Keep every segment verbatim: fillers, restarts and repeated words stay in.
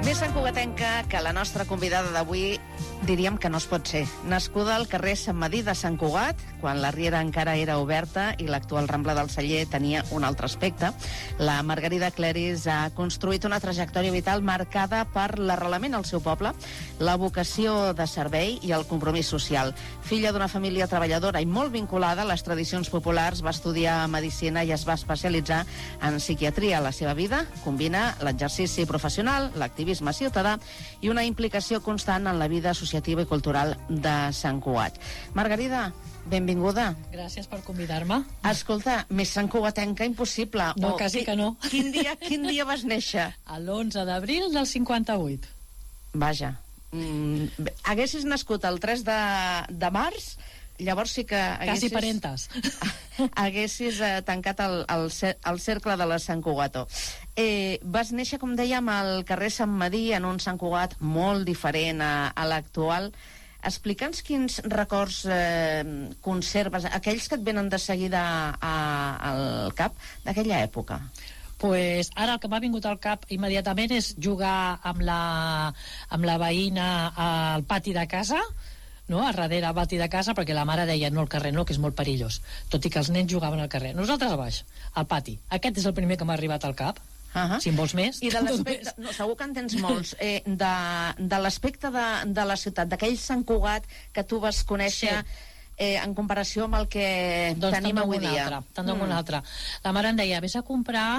Més santcugatenca que la nostra convidada d'avui, diríem que no es pot ser. Nascuda al carrer Sant Medir de Sant Cugat, quan la Riera encara era oberta i l'actual Rambla del Celler tenia un altre aspecte, la Margarida Cleris ha construït una trajectòria vital marcada per l'arrelament al seu poble, la vocació de servei i el compromís social. Filla d'una família treballadora i molt vinculada a les tradicions populars, va estudiar medicina i es va especialitzar en psiquiatria. La seva vida combina l'exercici professional, l'activisme ciutadà i una implicació constant en la vida associativa i cultural de Sant Cugat. Margarida, benvinguda. Gràcies per convidar-me. Escolta, més santcugatenca impossible. No, oh, quasi que no. Quin dia, quin dia vas néixer? l'onze d'abril del cinquanta-vuit. Vaja. Mm, haguessis nascut el tres de, de març, llavors sí que haguessis... Quasi parentes. haguessis eh, tancat el, el, el cercle de la Sant Cugato. Eh, vas néixer, com dèiem, al carrer Sant Medir, en un Sant Cugat molt diferent a, a l'actual. Explica'ns quins records eh, conserves, aquells que et venen de seguida a, al cap d'aquella època. Pues ara el que m'ha vingut al cap immediatament és jugar amb la, amb la veïna al pati de casa, no? A darrere al pati de casa, perquè la mare deia no al carrer no, que és molt perillós, tot i que els nens jugaven al carrer. Nosaltres a baix, al pati. Aquest és el primer que m'ha arribat al cap. Uh-huh. Si en vols més. I de l'aspecte, no, segur que en tens molts, eh, de, de l'aspecte de, de la ciutat, d'aquell Sant Cugat que tu vas conèixer, sí. eh, en comparació amb el que doncs tenim avui dia. Altre, te'n dono mm. un altre. La mare em deia, vés a comprar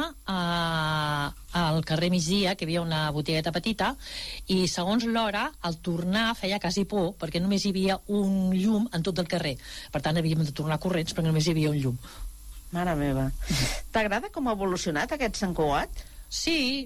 eh, al carrer migdia, que hi havia una botigueta petita, i segons l'hora, al tornar feia quasi por, perquè només hi havia un llum en tot el carrer. Per tant, havíem de tornar corrents, perquè només hi havia un llum. Mare meva. T'agrada com ha evolucionat aquest Sant Cugat? Sí,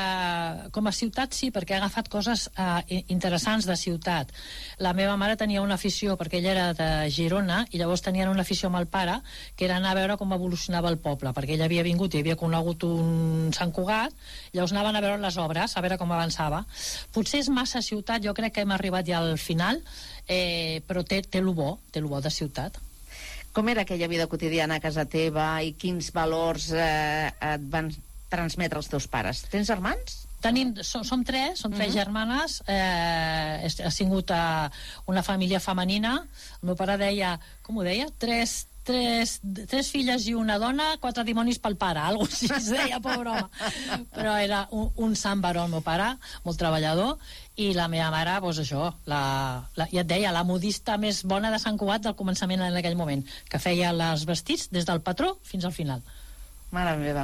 eh, com a ciutat sí, perquè ha agafat coses eh, interessants de ciutat. La meva mare tenia una afició, perquè ella era de Girona, i llavors tenien una afició amb el pare, que era anar a veure com evolucionava el poble, perquè ella havia vingut i havia conegut un Sant Cugat, llavors anaven a veure les obres, a veure com avançava. Potser és massa ciutat, jo crec que hem arribat ja al final, eh, però té, té lo bo, té lo bo de ciutat. Com era aquella vida quotidiana a casa teva i quins valors eh, et van transmetre els teus pares? Tens germans? Tenim, som, som tres, som tres uh-huh. germanes, eh, ha sigut uh, una família femenina. El meu pare deia, com ho deia? Tres, tres, tres filles i una dona, quatre dimonis pel pare, algo així es deia, pobre home. Però era un, un sant baró el meu pare, molt treballador, i la meva mare, doncs això, la, la, ja et deia, la modista més bona de Sant Cugat del començament en aquell moment, que feia els vestits des del patró fins al final. Mare meva.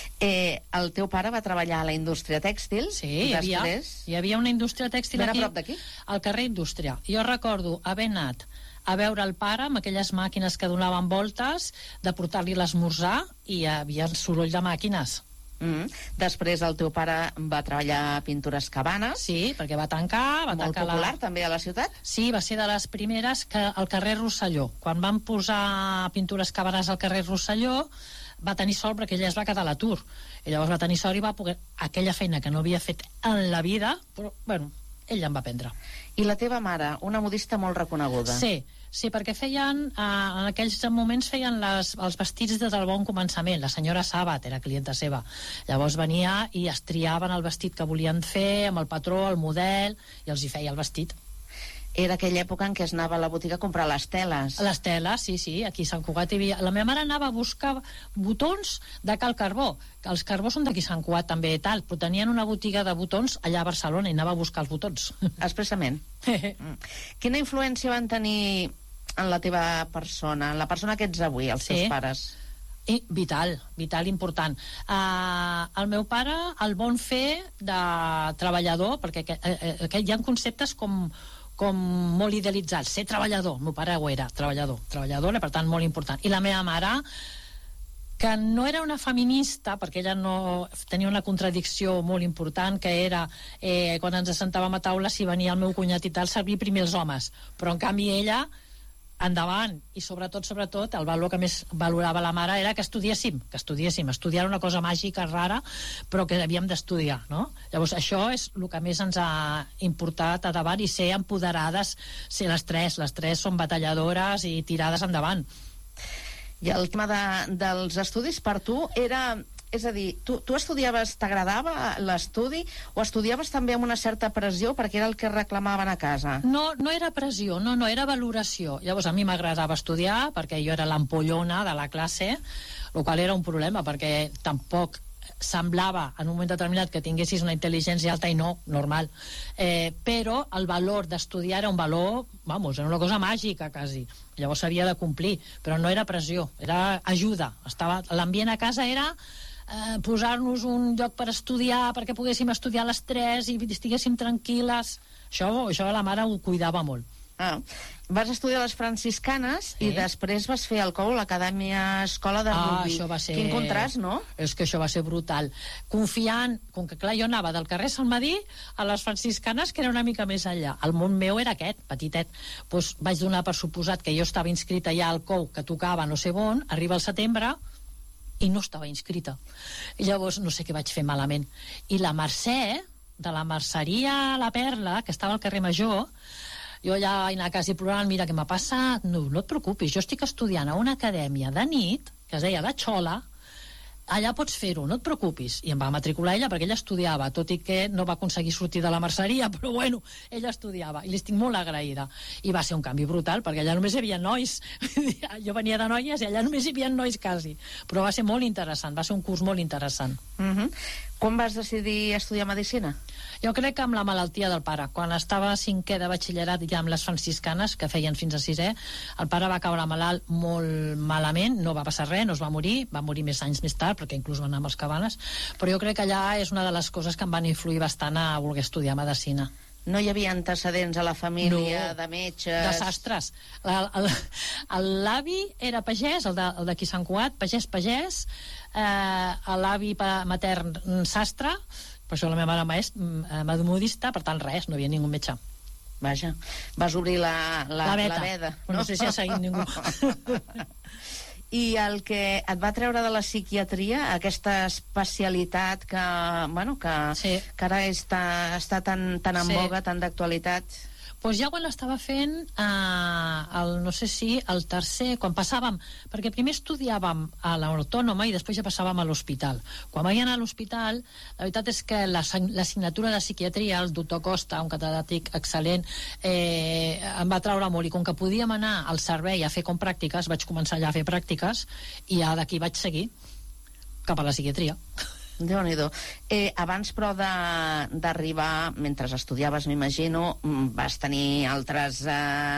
Eh, el teu pare va treballar a la indústria tèxtil? Sí, hi havia, hi havia una indústria tèxtil aquí, a prop d'aquí? Al carrer Indústria. Jo recordo haver anat a veure el pare amb aquelles màquines que donaven voltes, de portar-li l'esmorzar, i hi havia soroll de màquines. Mm. Després el teu pare va treballar a Pintures Cabanes. Sí, perquè va tancar, va molt tancar popular la... també a la ciutat. Sí, va ser de les primeres que al carrer Rosselló, quan van posar Pintures Cabanes al carrer Rosselló, va tenir sort perquè ella es va quedar a l'atur, i llavors va tenir sort i va poder aquella feina que no havia fet en la vida, però bueno, ella em va prendre. I la teva mare, una modista molt reconeguda. Sí, sí, perquè feien, eh, en aquells moments feien les, els vestits des del bon començament. La senyora Sabat era clienta seva. Llavors venia i es triaven el vestit que volien fer, amb el patró, el model, i els hi feia el vestit. Era aquella època en què es anava a la botiga a comprar les teles. Les teles, sí, sí, aquí a Sant Cugat hi havia... La meva mare anava a buscar botons de Cal Carbó, que els carbós són d'aquí a Sant Cugat també i tal, però tenien una botiga de botons allà a Barcelona i anava a buscar els botons. Expressament. Quina influència van tenir en la teva persona, en la persona que ets avui, els teus sí. pares? I vital, vital, important. Uh, el meu pare, el bon fer de treballador, perquè que, uh, uh, hi ha conceptes com com molt idealitzats, ser treballador. El meu pare ho era, treballador, treballadora, per tant molt important. I la meva mare, que no era una feminista, perquè ella no tenia una contradicció molt important, que era eh, quan ens assentàvem a taula, si venia el meu cunyat i tal, servir primer els homes, però en canvi ella endavant, i sobretot, sobretot el valor que més valorava la mare era que estudiéssim, que estudiéssim, estudiar una cosa màgica, rara, però que havíem d'estudiar, no? Llavors això és el que més ens ha importat a davant, i ser empoderades, ser les tres, les tres són batalladores i tirades endavant. I el tema de, dels estudis per tu era És a dir, tu, tu estudiaves, t'agradava l'estudi, o estudiaves també amb una certa pressió perquè era el que reclamaven a casa? No, no era pressió, no, no, era valoració. Llavors, a mi m'agradava estudiar, perquè jo era l'ampollona de la classe, el qual era un problema, perquè tampoc semblava en un moment determinat que tinguessis una intel·ligència alta i no, normal. Eh, però el valor d'estudiar era un valor, vamos, era una cosa màgica quasi. Llavors s'havia de complir, però no era pressió, era ajuda. Estava, l'ambient a casa era eh, posar-nos un lloc per estudiar, perquè poguéssim estudiar a les tres i estiguéssim tranquil·les. Això, això la mare ho cuidava molt. Ah, vas estudiar a les franciscanes, sí, i després vas fer el cou a l'Acadèmia Escola de Ah, Rugby. això va ser... Quin contrast, no? És que això va ser brutal. Confiant, com que clar, jo anava del carrer Sant Madí a les franciscanes, que era una mica més enllà. El món meu era aquest, petitet. Doncs vaig donar per suposat que jo estava inscrita ja al cou, que tocava no sé on, arriba el setembre, i no estava inscrita. I llavors no sé què vaig fer malament. I la Mercè, de la merceria La Perla, que estava al carrer Major, jo allà vaig anar quasi plorant, mira què m'ha passat, no, no et preocupis, jo estic estudiant a una acadèmia de nit, que es deia La Xola, allà pots fer-ho, no et preocupis. I em va matricular ella perquè ella estudiava, tot i que no va aconseguir sortir de la merceria, però bueno, ella estudiava, i li estic molt agraïda. I va ser un canvi brutal, perquè allà només hi havia nois. Jo venia de noies i allà només hi havia nois quasi. Però va ser molt interessant, va ser un curs molt interessant. Uh-huh. Quan vas decidir estudiar medicina? Jo crec que amb la malaltia del pare. Quan estava a cinquè de batxillerat ja amb les franciscanes, que feien fins a sisè, el pare va caure malalt molt malament, no va passar res, no es va morir, va morir més anys més tard, perquè inclús va anar amb els cabanes, però jo crec que allà és una de les coses que em van influir bastant a voler estudiar medicina. No hi havia antecedents a la família, no, de metges... De sastres. L'avi era pagès, el d'aquí Sant Cugat, pagès-pagès, eh, l'avi matern sastre, per això la meva mare és modista, per tant res, no hi havia ningú metge. Vaja, vas obrir la, la, la veta, la veda, no? No sé si ha seguit ningú. I el que et va treure de la psiquiatria, aquesta especialitat que, bueno, que, sí, que ara està, està tan, tan en sí. boga, tan d'actualitat... Pues ja quan l'estava fent, eh, el, no sé si el tercer, quan passàvem, perquè primer estudiàvem a l'Autònoma i després ja passàvem a l'hospital. Quan vaig anar a l'hospital, la veritat és que l'assignatura de psiquiatria, el doctor Costa, un catedràtic excel·lent, eh, em va traure molt, i com que podíem anar al servei a fer com pràctiques, vaig començar allà a fer pràctiques, i ja d'aquí vaig seguir cap a la psiquiatria. Déu-n'hi-do. Eh, abans, però, d'arribar, mentre estudiaves, m'imagino, vas tenir altres eh,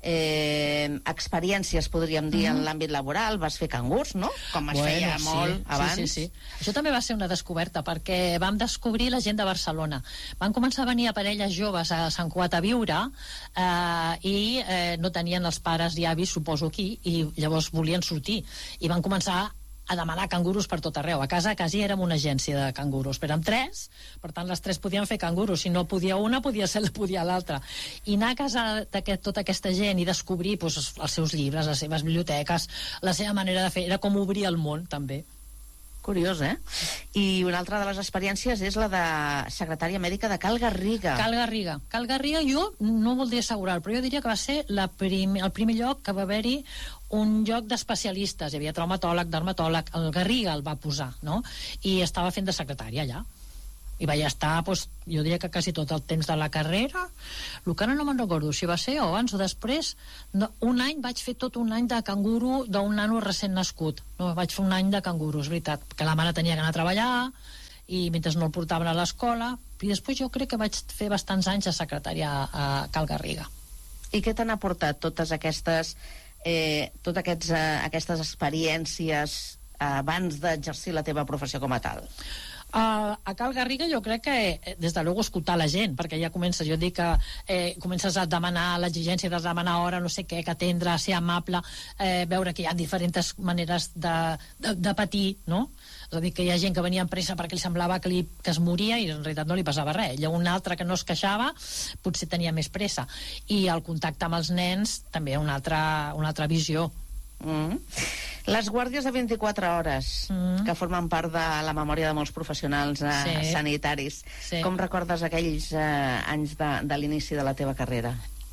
eh, experiències, podríem dir, mm. en l'àmbit laboral. Vas fer cangurs, no? Com es bueno, feia sí, molt abans. Sí, sí, sí. Això també va ser una descoberta, perquè vam descobrir la gent de Barcelona. Van començar a venir a parelles joves a Sant Cugat a viure eh, i eh, no tenien els pares i avis, suposo, aquí, i llavors volien sortir. I van començar a demanar cangurus per tot arreu. A casa quasi érem una agència de cangurus, però érem tres, per tant les tres podien fer cangurus. Si no podia una, podia ser podia l'altra. I anar a casa de tota aquesta gent i descobrir pues, els seus llibres, les seves biblioteques, la seva manera de fer, era com obrir el món, també. Curiós, eh? I una altra de les experiències és la de secretària mèdica de Cal Garriga. Cal Garriga. Cal Garriga jo no voldria assegurar, però jo diria que va ser la prim, el primer lloc que va haver-hi un lloc d'especialistes. Hi havia traumatòleg, dermatòleg, el Garriga el va posar, no? I estava fent de secretària allà. I vaig estar, doncs, jo diria que quasi tot el temps de la carrera. El que ara no me'n recordo si va ser o abans o després, no, un any vaig fer tot un any de canguro d'un nano recent nascut. No, vaig fer un any de canguro, és veritat, que la mare tenia que anar a treballar i mentre no el portaven a l'escola. I després jo crec que vaig fer bastants anys de secretària a Cal Garriga. I què t'han aportat totes aquestes eh, totes aquests, eh, aquestes experiències eh, abans d'exercir la teva professió com a tal? Uh, a Cal Garriga jo crec que des de luego escoltar la gent, perquè ja comences, jo dic que eh, comences a demanar l'exigència de demanar hora, no sé què, que atendre, ser amable, eh, veure que hi ha diferents maneres de, de, de patir, no? És a dir, que hi ha gent que venia amb pressa perquè li semblava que, li, que es moria i en realitat no li passava res. Hi ha un altre que no es queixava, potser tenia més pressa. I el contacte amb els nens també una altra, una altra visió. Mm. Les guàrdies de vint-i-quatre hores mm. que formen part de la memòria de molts professionals eh, sí. sanitaris, sí. Com recordes aquells eh, anys de, de l'inici de la teva carrera?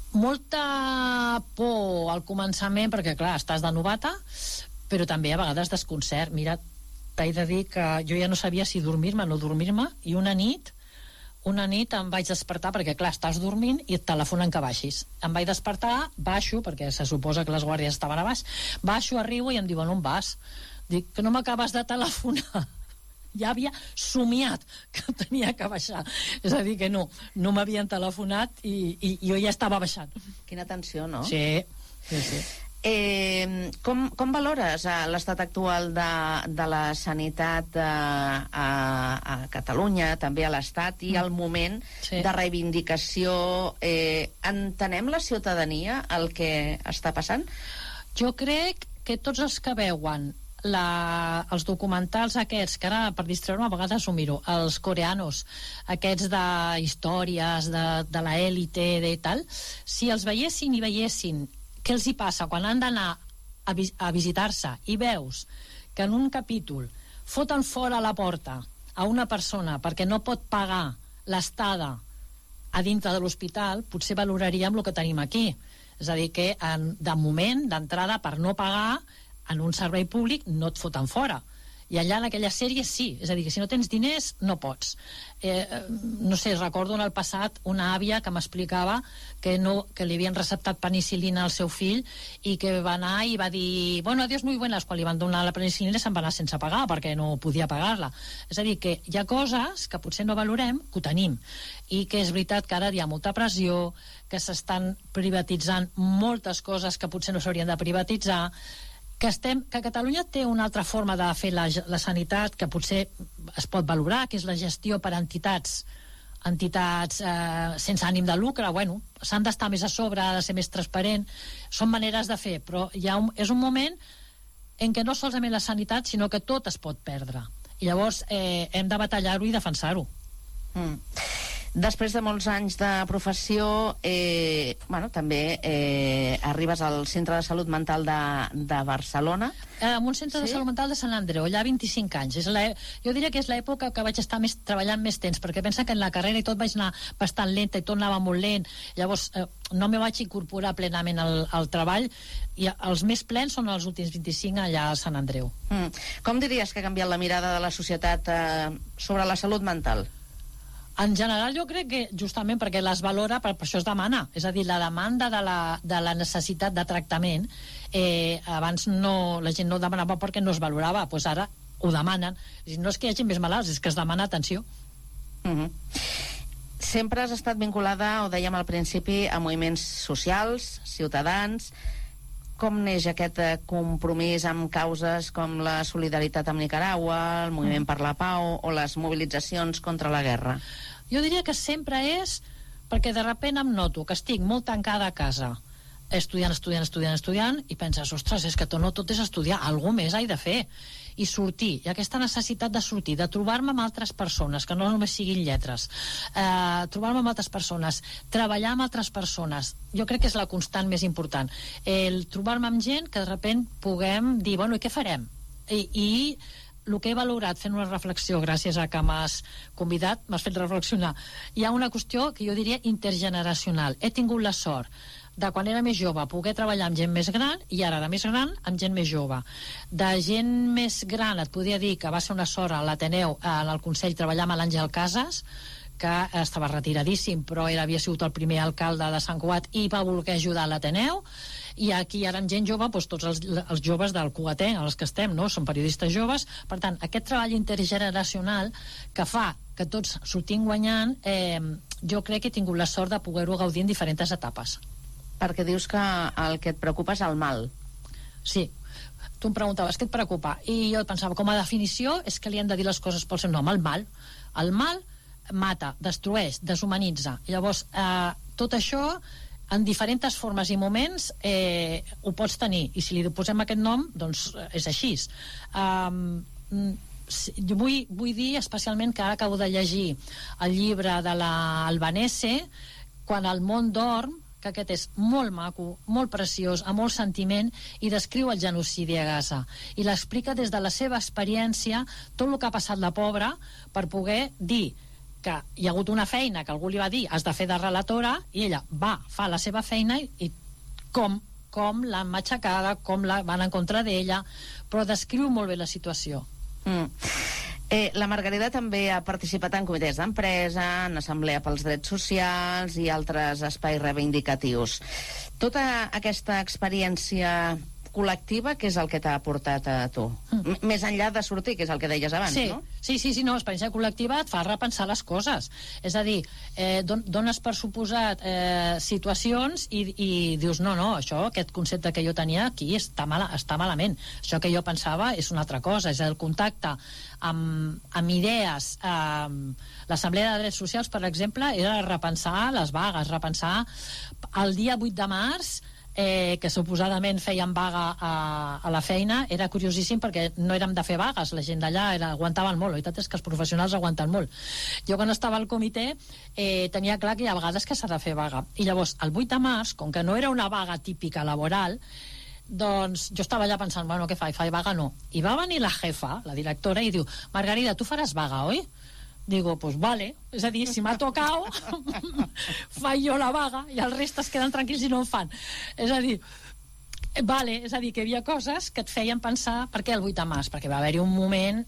Molta por al començament, perquè clar, estàs de novata, però també a vegades desconcert. Mira, t'he de dir que jo ja no sabia si dormir-me o no dormir-me, i una nit una nit em vaig despertar, perquè clar, estàs dormint i et telefonen que baixis. Em vaig despertar, baixo, perquè se suposa que les guàrdies estaven a baix, baixo, arribo i em diuen, on vas? Dic, que no m'acabes de telefonar. Ja havia somiat que tenia que baixar. És a dir, que no, no m'havien telefonat i, i jo ja estava baixant. Quina tensió, no? Sí, sí, sí. Eh, com, com valores eh, l'estat actual de, de la sanitat eh, a, a Catalunya, també a l'Estat, i el moment sí. de reivindicació? Eh, entenem la ciutadania el que està passant? Jo crec que tots els que veuen la, els documentals aquests, que ara per distreure-me a vegades ho miro, els coreanos, aquests de històries de, de l'élite de tal, si els veiessin i veiessin què els hi passa quan han d'anar a, vis a visitar-se i veus que en un capítol foten fora a la porta a una persona perquè no pot pagar l'estada a dintre de l'hospital, potser valoraríem el que tenim aquí. És a dir, que en, de moment, d'entrada, per no pagar en un servei públic no et foten fora. I allà en aquella sèrie sí, és a dir, que si no tens diners no pots. Eh, no sé, recordo en el passat una àvia que m'explicava que, no, que li havien receptat penicil·lina al seu fill i que va anar i va dir, bueno, adiós muy buenas, quan li van donar la penicil·lina se'n va anar sense pagar perquè no podia pagar-la. És a dir, que hi ha coses que potser no valorem, que ho tenim, i que és veritat que ara hi ha molta pressió, que s'estan privatitzant moltes coses que potser no s'haurien de privatitzar, que, estem, que Catalunya té una altra forma de fer la, la sanitat que potser es pot valorar, que és la gestió per entitats entitats eh, sense ànim de lucre. Bueno, s'han d'estar més a sobre, ha de ser més transparent, són maneres de fer, però hi ha un, és un moment en què no solament la sanitat, sinó que tot es pot perdre, i llavors eh, hem de batallar-ho i defensar-ho. mm. Després de molts anys de professió, eh, bueno, també eh, arribes al Centre de Salut Mental de, de Barcelona. Eh, en un centre sí? de salut mental de Sant Andreu, allà vint-i-cinc anys. És la, jo diria que és l'època que vaig estar més, treballant més temps, perquè pensa que en la carrera i tot vaig anar bastant lenta i tot anava molt lent. Llavors eh, no me vaig incorporar plenament al, al treball, i els més plens són els últims vint-i-cinc allà a Sant Andreu. Mm. Com diries que ha canviat la mirada de la societat eh, sobre la salut mental? En general jo crec que justament perquè les valora, per, per això es demana, és a dir, la demanda de la, de la necessitat de tractament, eh, abans no, la gent no demanava perquè no es valorava, doncs ara ho demanen. No és que hi hagi més malalts, és que es demana atenció. Mm-hmm. Sempre has estat vinculada, ho dèiem al principi, a moviments socials, ciutadans. Com neix aquest compromís amb causes com la solidaritat amb Nicaragua, el moviment per la pau o les mobilitzacions contra la guerra? Jo diria que sempre és perquè de sobte em noto que estic molt tancada a casa, estudiant, estudiant, estudiant, estudiant, i penses, ostres, és que tot, no tot és estudiar, alguna més he de fer, i sortir, i aquesta necessitat de sortir, de trobar-me amb altres persones, que no només siguin lletres, eh, trobar-me amb altres persones, treballar amb altres persones, jo crec que és la constant més important, el trobar-me amb gent que de sobte puguem dir, bueno, i què farem? I, i el que he valorat fent una reflexió, gràcies a que m'has convidat, m'has fet reflexionar, hi ha una qüestió que jo diria intergeneracional. He tingut la sort de quan era més jove poder treballar amb gent més gran, i ara de més gran amb gent més jove. De gent més gran et podia dir que va ser una sort a l'Ateneu, en el Consell, treballar amb l'Àngel Casas, que estava retiradíssim però era, havia sigut el primer alcalde de Sant Cugat i va voler ajudar a l'Ateneu, i aquí ara amb gent jove, doncs tots els, els joves del Cugatenc, els que estem, no? Són periodistes joves. Per tant, aquest treball intergeneracional que fa que tots sortim guanyant, eh, jo crec que he tingut la sort de poder-ho gaudir en diferents etapes. Perquè dius que el que et preocupa és el mal. Sí. Tu em preguntaves què et preocupa, i jo pensava, com a definició és que li hem de dir les coses pel seu nom. El mal, el mal mata, destrueix, deshumanitza. I llavors, eh, tot això en diferents formes i moments eh, ho pots tenir, i si li posem aquest nom doncs és així. um, jo vull, vull dir especialment que ara acabo de llegir el llibre de la Albanese, Quan el món dorm, que aquest és molt maco, molt preciós, amb molt sentiment, i descriu el genocidi a Gaza i l'explica des de la seva experiència, tot el que ha passat la pobra, per poder dir que hi ha hagut una feina que algú li va dir has de fer de relatora, i ella va, fa la seva feina, i, i com, com l'han matxacada, com la van en contra d'ella, però descriu molt bé la situació. Mm. Eh, la Margarida també ha participat en comitès d'empresa, en Assemblea pels Drets Socials i altres espais reivindicatius. Tota aquesta experiència col·lectiva, què és el que t'ha aportat a tu? Mm. Més enllà de sortir, que és el que deies abans, sí. no? Sí, sí, sí, no, l'experiència col·lectiva et fa repensar les coses. És a dir, eh, don, dones per suposat eh, situacions i, i dius, no, no, això, aquest concepte que jo tenia aquí està, mala, està malament. Això que jo pensava és una altra cosa, és el contacte amb, amb idees. Eh, L'Assemblea de Drets Socials, per exemple, era repensar les vagues, repensar el dia vuit de març, Eh, que suposadament feien vaga a, a la feina. Era curiosíssim perquè no érem de fer vagues, la gent d'allà era, aguantaven molt, la veritat és que els professionals aguanten molt. Jo quan estava al comitè eh, tenia clar que hi ha vegades que s'ha de fer vaga, i llavors el vuit de març, com que no era una vaga típica laboral, doncs jo estava allà pensant, bueno, què faig? Faig vaga? No. I va venir la jefa, la directora, i diu, Margarida, tu faràs vaga, oi? Digo, pues vale, és a dir, si m'ha tocat faig jo la vaga i els restes queden tranquils i no en fan. És a dir, vale, és a dir, que hi havia coses que et feien pensar per què el vuit de març, perquè va haver-hi un moment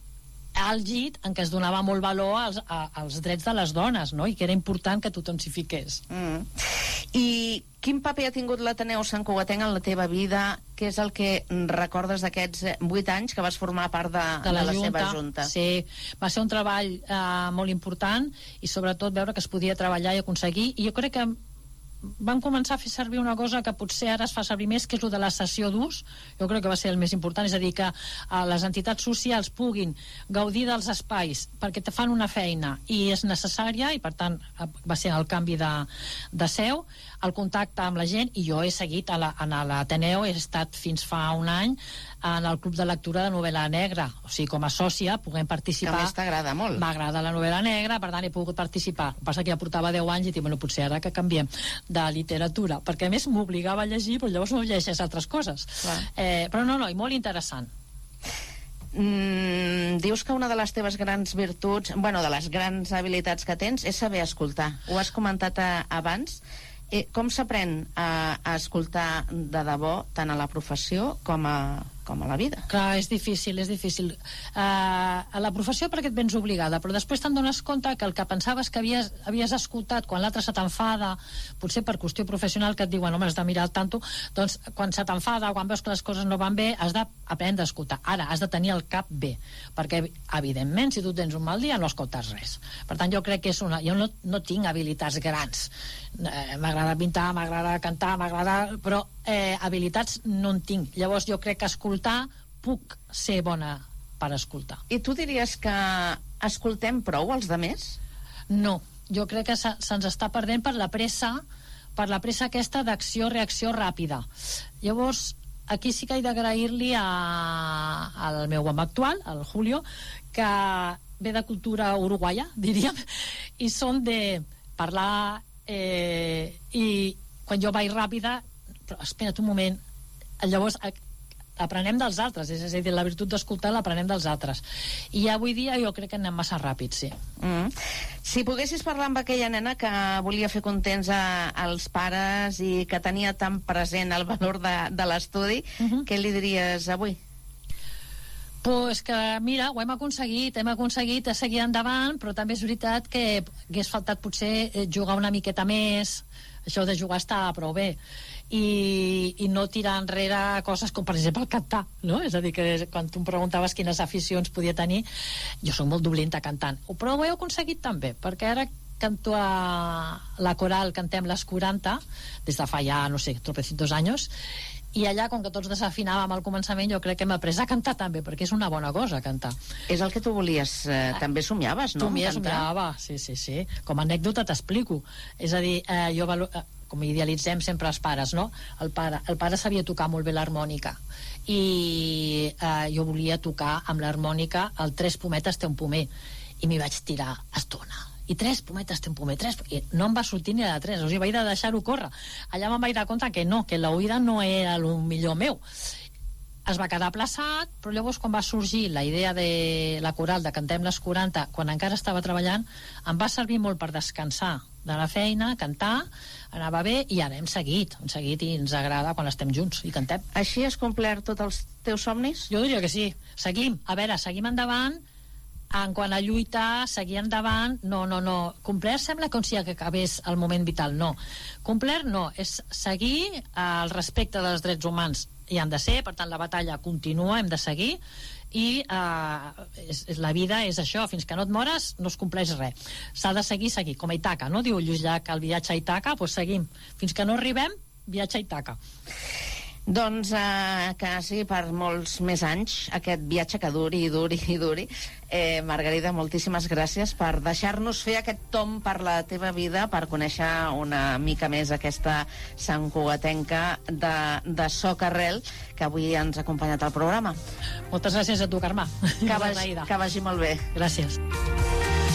àlgid en què es donava molt valor als, a, als drets de les dones, no? I que era important que tothom s'hi fiqués. Mm. I quin paper ha tingut l'Ateneu Santcugatenc en la teva vida? Què és el que recordes d'aquests vuit anys que vas formar part de, de, la, de la junta, seva junta? Sí, va ser un treball eh, molt important, i sobretot veure que es podia treballar i aconseguir, i jo crec que van començar a fer servir una cosa que potser ara es fa servir més, que és el de la cessió d'ús. Jo crec que va ser el més important, és a dir, que eh, les entitats socials puguin gaudir dels espais perquè te fan una feina i és necessària, i per tant va ser el canvi de, de seu, el contacte amb la gent, i jo he seguit a la, a l'Ateneu, he estat fins fa un any en el club de lectura de novel·la negra, o sigui, com a sòcia puguem participar. Que a més t'agrada molt. M'agrada la novel·la negra, per tant he pogut participar. El que passa que ja portava deu anys i dic, bueno, potser ara que canviem de literatura, perquè a més m'obligava a llegir, però llavors no llegeixes altres coses. Eh, però no, no, i molt interessant. Mm, dius que una de les teves grans virtuts, bueno, de les grans habilitats que tens és saber escoltar. Ho has comentat a, abans. Eh, com s'aprèn a, a escoltar de debò tant a la professió com a, com a la vida? Clar, és difícil, és difícil. Uh, a la professió perquè et vens obligada, però després te'n dones compte que el que pensaves que havies, havies escoltat quan l'altre se t'enfada, potser per qüestió professional, que et diuen, home, has de mirar al tanto, doncs quan se t'enfada, quan veus que les coses no van bé, has d'aprendre a escoltar. Ara, has de tenir el cap bé, perquè, evidentment, si tu tens un mal dia, no escoltes res. Per tant, jo crec que és una... Jo no, no tinc habilitats grans. Eh, m'agrada pintar, m'agrada cantar, m'agrada... Però eh, habilitats no en tinc. Llavors jo crec que escoltar puc ser bona per escoltar. I tu diries que escoltem prou els demés? No, jo crec que se, se'ns està perdent per la pressa, per la pressa aquesta d'acció-reacció ràpida. Llavors, aquí sí que he d'agrair-li al meu home actual, al Julio, que ve de cultura uruguaia, diríem, i són de parlar eh, i quan jo vaig ràpida, però espera't un moment, llavors aprenem dels altres, és a dir, la virtut d'escoltar l'aprenem dels altres, i avui dia jo crec que anem massa ràpid, sí. Mm. Si poguessis parlar amb aquella nena que volia fer contents a, als pares i que tenia tan present el valor de, de l'estudi, uh-huh. què li diries avui? Pues que, mira, ho hem aconseguit, hem aconseguit seguir endavant, però també és veritat que hagués faltat potser jugar una miqueta més, això de jugar està prou bé, i, i no tirar enrere coses com, per exemple, cantar, no? És a dir, que quan tu em preguntaves quines aficions podia tenir, jo soc molt dolenta cantant, però ho he aconseguit també, perquè ara canto a la coral Cantem les quaranta, des de fa ja, no sé, tropecientos anys, i allà, com que tots desafinàvem al començament, jo crec que hem après a cantar també, perquè és una bona cosa cantar. És el que tu volies, eh, també somiaves, no? Somia, somiava, sí, sí, sí. Com a anècdota t'explico. És a dir, eh, jo valo... eh, com idealitzem sempre els pares, no? El pare, el pare sabia tocar molt bé l'harmònica, i eh, jo volia tocar amb l'harmònica el Tres pometes té un pomer, i m'hi vaig tirar estona. I tres pometes té un pomer, tres... I no em va sortir ni la de tres, o sigui, vaig de deixar-ho córrer. Allà me'n vaig dar compte que no, que l'oïda no era el millor meu. Es va quedar aplaçat, però llavors quan va sorgir la idea de la coral de Cantem les quaranta, quan encara estava treballant, em va servir molt per descansar d'anar a feina, cantar, anava bé, i ara hem seguit, hem seguit i ens agrada quan estem junts i cantem. Així has complert tots els teus somnis? Jo diria que sí. Seguim, a veure, seguim endavant, en quant a lluitar, seguir endavant, no, no, no. Complert sembla com si acabés el moment vital, no. Complert no, és seguir el respecte dels drets humans. Hi han de ser, per tant la batalla continua, hem de seguir, i eh, és, és, la vida és això, fins que no et mores no es compleix res, s'ha de seguir, seguir com a Ítaca, no? Diu Lluís Llach, el viatge a Ítaca, doncs seguim, fins que no arribem, viatge a Ítaca. Doncs eh, que sí, per molts més anys aquest viatge que duri i duri i duri. eh, Margarida, moltíssimes gràcies per deixar-nos fer aquest tom per la teva vida, per conèixer una mica més aquesta santcugatenca de, de Soca-rel, que avui ens ha acompanyat al programa. Moltes gràcies a tu, Carme. Que vagi, que vagi molt bé. Gràcies.